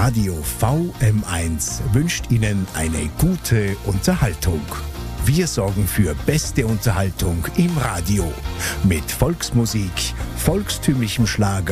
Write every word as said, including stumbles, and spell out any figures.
Radio V M eins wünscht Ihnen eine gute Unterhaltung. Wir sorgen für beste Unterhaltung im Radio mit Volksmusik, volkstümlichem Schlager